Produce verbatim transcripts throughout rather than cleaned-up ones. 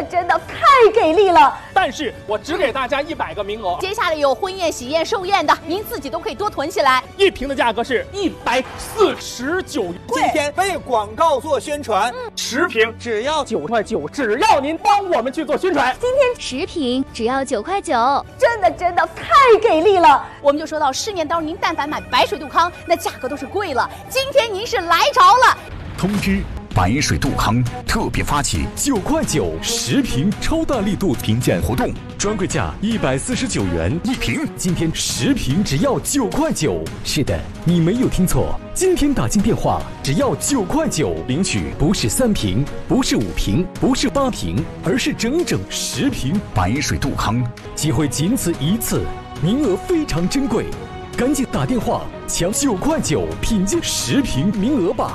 真的太给力了！ 但是我只给大家一百个名额， 接下来有婚宴、喜宴、寿宴的，您自己都可以多囤起来。 一瓶的价格是一百四十九元。 今天为广告做宣传， 嗯、十瓶只要九块九，只要您帮我们去做宣传。 今天十瓶只要九块九， 真的真的太给力了！ 我们就说到市面当中，您但凡买白水杜康，那价格都是贵了。今天您是来着了。 通知。白水杜康特别发起九块九十瓶超大力度评鉴活动，专柜价一百四十九元一瓶， 今天十瓶只要九块九。是的，你没有听错，今天打进电话只要九块九领取，不是三瓶，不是五瓶，不是八瓶，而是整整十瓶白水杜康。 机会仅此一次，名额非常珍贵，赶紧打电话抢九块九品鉴十瓶名额吧。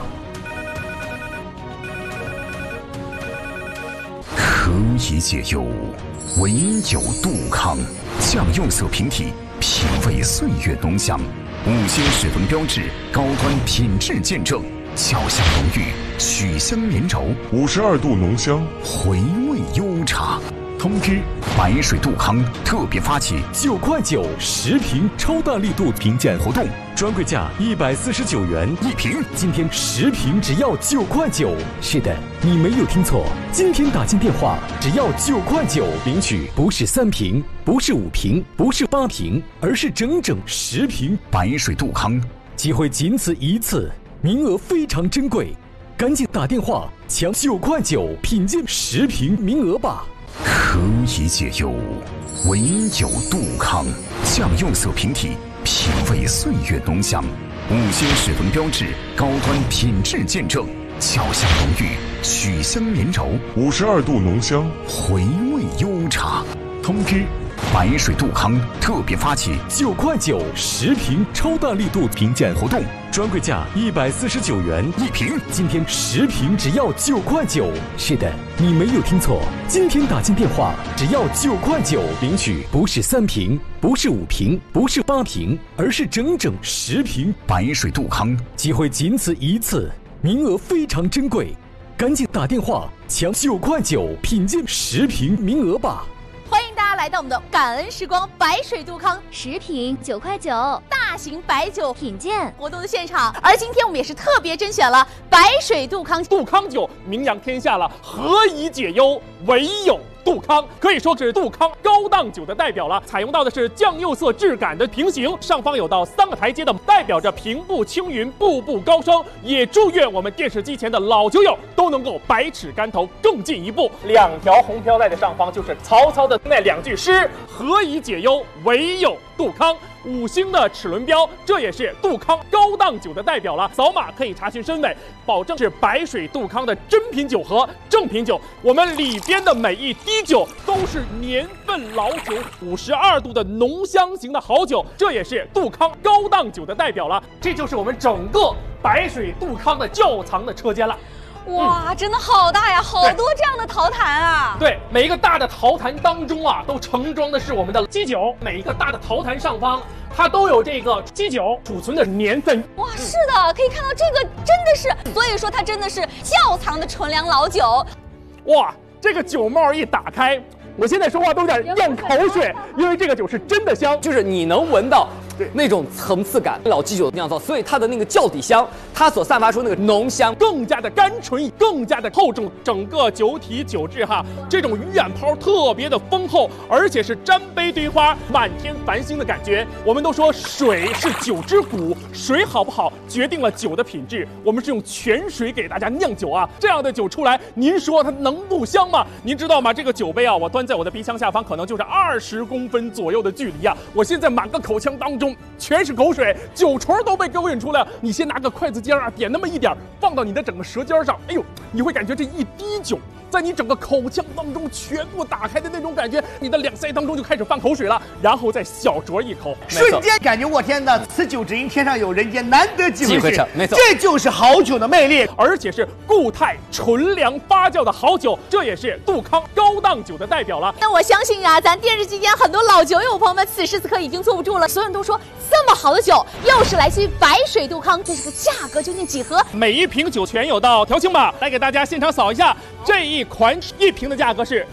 可以解忧，唯有杜康。酱釉色瓶体，品味岁月浓香，五星水分标志，高端品质见证，焦香浓郁，曲香绵柔， 五十二度浓香， 回味悠长。通知：白水杜康特别发起九块九十瓶超大力度评鉴活动，专柜价一百四十九元一瓶， 今天十瓶只要九块九。是的，你没有听错，今天打进电话只要九块九领取，不是三瓶，不是五瓶，不是八瓶，而是整整十瓶白水杜康。 机会仅此一次，名额非常珍贵，赶紧打电话抢九块九品鉴十瓶名额吧。 可以解忧，唯有杜康。酱釉色瓶体，品味岁月浓香，五星水分标志，高端品质见证，焦香浓郁，曲香绵柔， 五十二度浓香， 回味悠长。通知：白水杜康特别发起九块九十瓶超大力度评鉴活动，专柜价一百四十九元一瓶， 今天十瓶只要九块九。是的，你没有听错，今天打进电话只要九块九领取，不是三瓶，不是五瓶，不是八瓶，而是整整十瓶白水杜康。 机会仅此一次，名额非常珍贵，赶紧打电话抢九块九品鉴十瓶名额吧。 欢迎大家来到我们的感恩时光白水杜康十瓶九块九大型白酒品鉴活动的现场，而今天我们也是特别甄选了白水杜康。 杜康酒名扬天下了，何以解忧，唯有杜康，可以说是杜康高档酒的代表了。采用到的是酱釉色质感的瓶型，上方有到三个台阶的，代表着平步青云，步步高升。也祝愿我们电视机前的老酒友都能够百尺竿头更进一步。两条红飘带的上方就是曹操的那两句诗：何以解忧，唯有杜康。五星的齿轮标，这也是杜康高档酒的代表了。扫码可以查询身份，保证是白水杜康的真品酒和正品酒。我们里边的每一滴酒都是年份老酒，五十二度的浓香型的好酒，这也是杜康高档酒的代表了。这就是我们整个白水杜康的窖藏的车间了。 哇，嗯、真的好大呀，好多这样的陶坛啊！ 对，每一个大的陶坛当中啊，都盛装的是我们的基酒。每一个大的陶坛上方，它都有这个基酒储存的年份。 哇，是的，可以看到这个真的是，所以说它真的是窖藏的纯粮老酒。 哇，这个酒帽一打开，我现在说话都有点咽口水，因为这个酒是真的香， 就是你能闻到那种层次感，老基酒酿造，所以它的那个窖底香，它所散发出那个浓香更加的甘醇，更加的厚重。整个酒体酒质哈，这种鱼眼泡特别的丰厚，而且是沾杯堆花，满天繁星的感觉。我们都说水是酒之骨，水好不好决定了酒的品质。我们是用泉水给大家酿酒啊，这样的酒出来，您说它能不香吗？您知道吗？这个酒杯啊，我端在我的鼻腔下方，可能就是二十公分左右的距离啊。我现在满个口腔当中全是口水，酒虫都被勾引出来了。你先拿个筷子尖啊，点那么一点，放到你的整个舌尖上，哎呦，你会感觉这一滴酒在你整个口腔当中全部打开的那种感觉，你的两腮当中就开始放口水了，然后再小酌一口， 瞬间感觉我天哪，此酒只应天上有，人间难得几回事。没错， 这就是好酒的魅力， 而且是固态纯粮发酵的好酒，这也是杜康高档酒的代表了。 那我相信啊，咱电视机前很多老酒友朋友们，此时此刻已经坐不住了，所有人都说这么好的酒，又是来自于白水杜康，这是个价格究竟几何？ 每一瓶酒全有到调清吧，来给大家现场扫一下，这一款一瓶的价格是